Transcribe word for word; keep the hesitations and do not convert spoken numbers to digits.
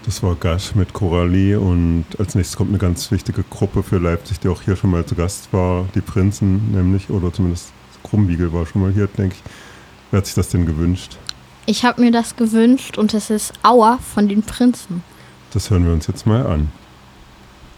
Das war Gasch mit Coralie und als nächstes kommt eine ganz wichtige Gruppe für Leipzig, die auch hier schon mal zu Gast war, die Prinzen nämlich, oder zumindest Krumbiegel war schon mal hier, denke ich. Wer hat sich das denn gewünscht? Ich habe mir das gewünscht und es ist Aua von den Prinzen. Das hören wir uns jetzt mal an.